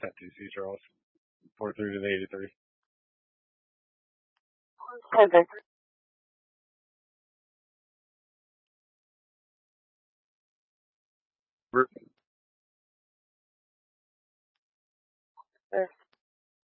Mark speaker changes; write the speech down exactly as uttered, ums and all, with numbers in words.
Speaker 1: Tattoo C Charles. Four three to the eighty three.
Speaker 2: Okay.
Speaker 1: We're
Speaker 2: Sure.